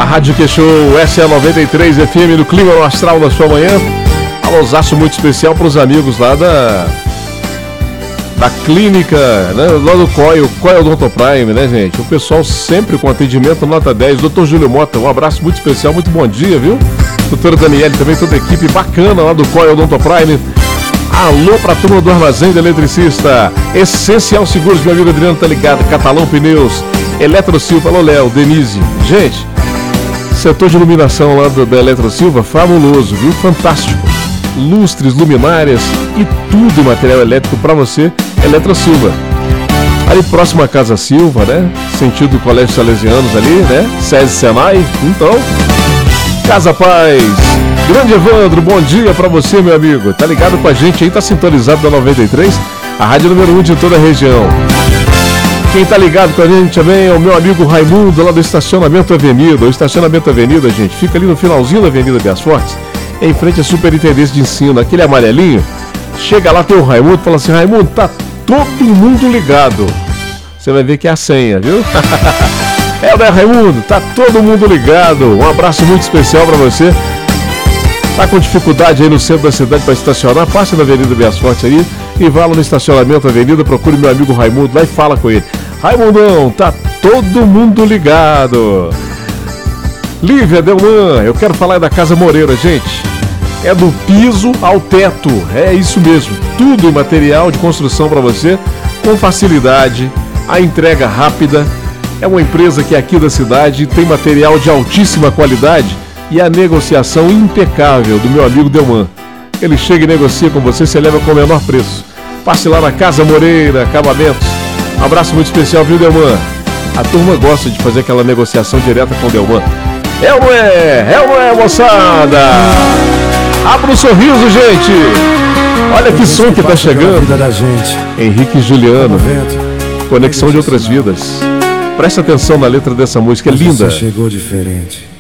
Rádio Que-Show, essa é a 93 FM no clima no astral da sua manhã. Alôzaço muito especial para os amigos lá da clínica, né, lá do COI Odontoprime, né, gente? O pessoal sempre com atendimento nota 10. Dr. Júlio Mota, um abraço muito especial, muito bom dia, viu? Doutora Daniele também, toda a equipe bacana lá do COI Odontoprime. Alô pra turma do Armazém do Eletricista, Essencial Seguros, meu amigo Adriano tá ligado, Catalão Pneus, Eletro Silva, alô Léo, Denise. Gente, setor de iluminação lá da Eletro Silva, fabuloso, viu? Fantástico. Lustres, luminárias e tudo em material elétrico pra você, Eletro Silva. Ali próximo à Casa Silva, né? Sentido Colégio Salesianos ali, né? SESI Senai, então, Casa Paz. Grande Evandro, bom dia pra você, meu amigo. Tá ligado com a gente aí, tá sintonizado da 93, a rádio número 1 de toda a região. Quem tá ligado com a gente também é o meu amigo Raimundo, lá do Estacionamento Avenida. O Estacionamento Avenida, gente, fica ali no finalzinho da Avenida Bias Fortes, em frente à Superintendência de Ensino, aquele amarelinho. Chega lá, tem o Raimundo, fala assim: Raimundo, tá todo mundo ligado. Você vai ver que é a senha, viu? É, né, Raimundo? Tá todo mundo ligado. Um abraço muito especial pra você. Tá com dificuldade aí no centro da cidade para estacionar? Passe na Avenida Bias Fortes aí e vá lá no Estacionamento Avenida, procure meu amigo Raimundo lá e fala com ele. Raimundão, tá todo mundo ligado. Lívia Delman, eu quero falar da Casa Moreira, gente. É do piso ao teto, é isso mesmo. Tudo em material de construção para você, com facilidade, a entrega rápida. É uma empresa que é aqui da cidade, tem material de altíssima qualidade e a negociação impecável do meu amigo Delman. Ele chega e negocia com você, você leva com o menor preço. Passe lá na Casa Moreira, Acabamentos. Um abraço muito especial, viu, Delman? A turma gosta de fazer aquela negociação direta com o Delman. É ou não é, moçada? Abra um sorriso, gente. Olha que som que tá chegando. Henrique e Juliano, Conexão de Outras Vidas. Presta atenção na letra dessa música, é linda. Você chegou diferente.